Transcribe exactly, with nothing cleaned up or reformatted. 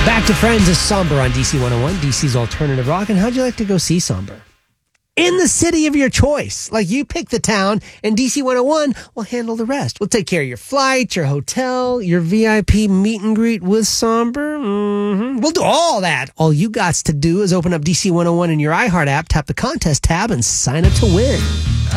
Back to Friends is Somber on D C one oh one, D C's Alternative Rock. And how'd you like to go see Somber? In the city of your choice. Like, you pick the town, and D C one oh one will handle the rest. We'll take care of your flight, your hotel, your V I P meet and greet with Somber. Mm-hmm. We'll do all that. All you got to do is open up D C one oh one in your iHeart app, tap the contest tab, and sign up to win.